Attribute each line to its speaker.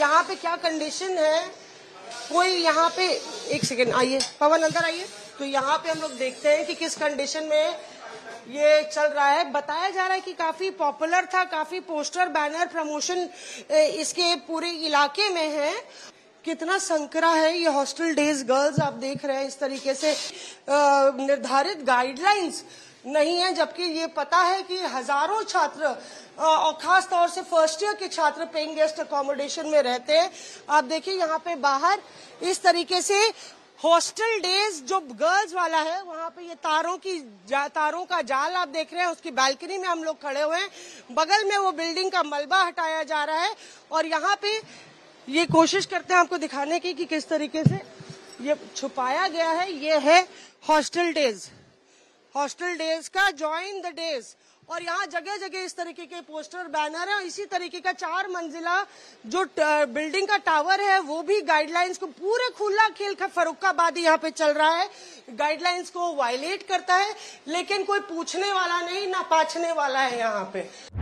Speaker 1: यहाँ पे क्या कंडीशन है, कोई यहाँ पे, एक सेकेंड आइए पवन अंदर आइए। तो यहाँ पे हम लोग देखते हैं कि किस कंडीशन में ये चल रहा है। बताया जा रहा है कि काफी पॉपुलर था, काफी पोस्टर बैनर प्रमोशन इसके पूरे इलाके में है। कितना संकरा है ये हॉस्टल डेज गर्ल्स, आप देख रहे हैं इस तरीके से निर्धारित गाइडलाइंस नहीं है, जबकि ये पता है कि हजारों छात्र और खास तौर से फर्स्ट ईयर के छात्र पेइंग गेस्ट अकोमोडेशन में रहते हैं। आप देखिए यहाँ पे बाहर इस तरीके से हॉस्टल डेज जो गर्ल्स वाला है, वहां पे ये तारों का जाल आप देख रहे हैं, उसकी बालकनी में हम लोग खड़े हुए हैं। बगल में वो बिल्डिंग का मलबा हटाया जा रहा है और यहाँ पे ये कोशिश करते हैं आपको दिखाने की कि किस तरीके से ये छुपाया गया है। ये है हॉस्टल डेज का जॉइन द डेज, और यहाँ जगह जगह इस तरीके के पोस्टर बैनर है। और इसी तरीके का 4 मंजिला जो बिल्डिंग का टावर है वो भी गाइडलाइंस को पूरे खुला खेल का फर्रुखाबादी यहाँ पे चल रहा है, गाइडलाइंस को वायलेट करता है, लेकिन कोई पूछने वाला नहीं ना पाछने वाला है यहाँ पे।